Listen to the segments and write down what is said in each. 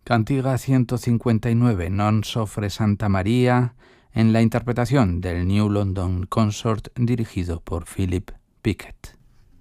Cantiga 159, Non Sofre Santa María, en la interpretación del New London Consort dirigido por Philip Pickett.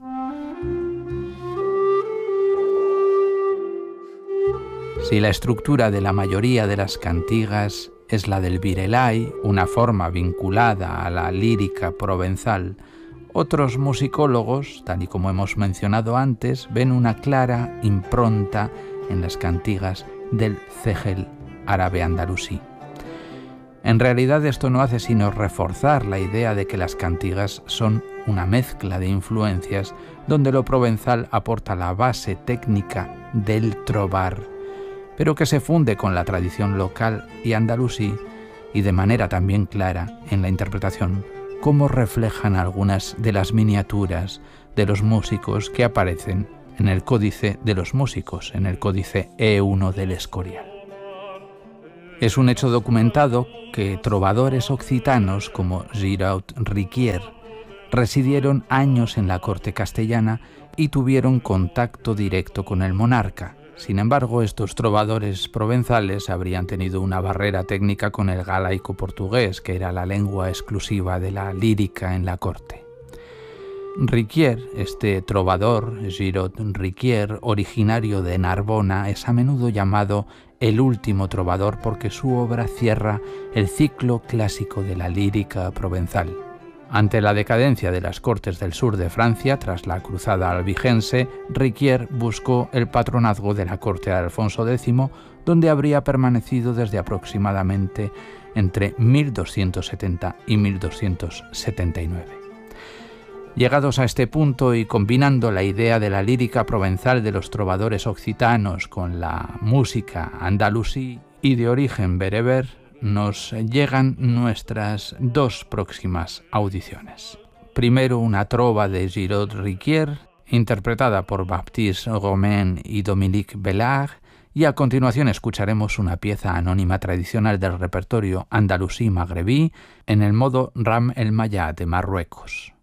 Si la estructura de la mayoría de las cantigas es la del virelai, una forma vinculada a la lírica provenzal, otros musicólogos, tal y como hemos mencionado antes, ven una clara impronta en las cantigas del cejel árabe andalusí. En realidad esto no hace sino reforzar la idea de que las cantigas son una mezcla de influencias donde lo provenzal aporta la base técnica del trobar, pero que se funde con la tradición local y andalusí y de manera también clara en la interpretación, como reflejan algunas de las miniaturas de los músicos que aparecen en el Códice de los Músicos, en el Códice E1 del Escorial. Es un hecho documentado que trovadores occitanos como Giraud Riquier residieron años en la corte castellana y tuvieron contacto directo con el monarca. Sin embargo, estos trovadores provenzales habrían tenido una barrera técnica con el galaico portugués, que era la lengua exclusiva de la lírica en la corte. Riquier, este trovador, Giraud Riquier, originario de Narbona, es a menudo llamado el último trovador porque su obra cierra el ciclo clásico de la lírica provenzal. Ante la decadencia de las cortes del sur de Francia, tras la cruzada albigense, Riquier buscó el patronazgo de la corte de Alfonso X, donde habría permanecido desde aproximadamente entre 1270 y 1279. Llegados a este punto y combinando la idea de la lírica provenzal de los trovadores occitanos con la música andalusí y de origen bereber, nos llegan nuestras dos próximas audiciones. Primero una trova de Giraud Riquier, interpretada por Baptiste Romain y Dominique Bellard, y a continuación escucharemos una pieza anónima tradicional del repertorio andalusí magrebí en el modo Ram el Mayá de Marruecos.